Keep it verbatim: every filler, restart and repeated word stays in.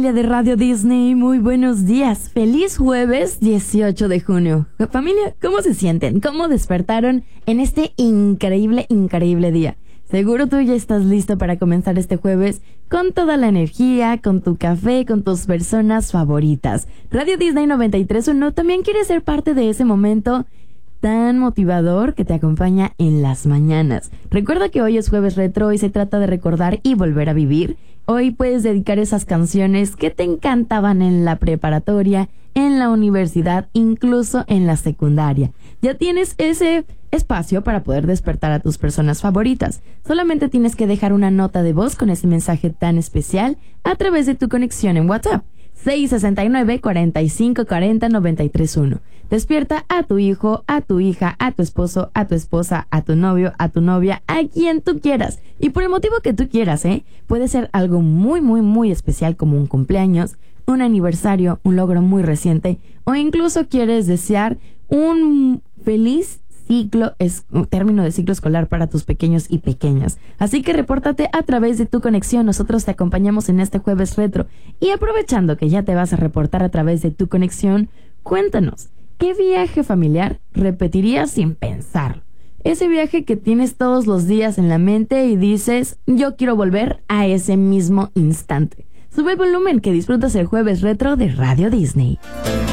De Radio Disney, muy buenos días. Feliz jueves dieciocho de junio. Familia, ¿cómo se sienten? ¿Cómo despertaron en este increíble, increíble día? Seguro tú ya estás listo para comenzar este jueves con toda la energía, con tu café, con tus personas favoritas. Radio Disney noventa y tres punto uno también quiere ser parte de ese momento tan motivador que te acompaña en las mañanas. Recuerda que hoy es jueves retro y se trata de recordar y volver a vivir. Hoy puedes dedicar esas canciones que te encantaban en la preparatoria, en la universidad, incluso en la secundaria. Ya tienes ese espacio para poder despertar a tus personas favoritas. Solamente tienes que dejar una nota de voz con ese mensaje tan especial a través de tu conexión en WhatsApp. seis sesenta y nueve, cuarenta y cinco, cuarenta, noventa y tres uno. Despierta a tu hijo, a tu hija, a tu esposo, a tu esposa, a tu novio, a tu novia, a quien tú quieras. Y por el motivo que tú quieras, ¿eh? Puede ser algo muy, muy, muy especial como un cumpleaños, un aniversario, un logro muy reciente, o incluso quieres desear un feliz ciclo, es un término de ciclo escolar para tus pequeños y pequeñas. Así que repórtate a través de tu conexión. Nosotros te acompañamos en este jueves retro. Y aprovechando que ya te vas a reportar a través de tu conexión, cuéntanos, ¿qué viaje familiar repetirías sin pensarlo? Ese viaje que tienes todos los días en la mente y dices, yo quiero volver a ese mismo instante. Sube el volumen, que disfrutas el jueves retro de Radio Disney.